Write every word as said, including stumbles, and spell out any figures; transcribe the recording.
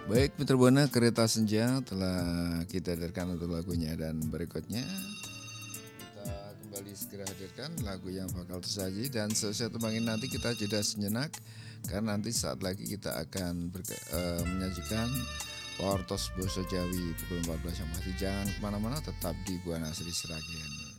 Baik Mitra Buana, Kereta Senja telah kita hadirkan untuk lagunya, dan berikutnya kita kembali segera hadirkan lagu yang bakal tersaji, dan sesuai tembangin nanti kita jeda sejenak karena nanti saat lagi kita akan berke, uh, menyajikan Power Tos Boso Jawi pukul empat belas yang pasti. Jangan kemana-mana, tetap di Buana Sri Sragen.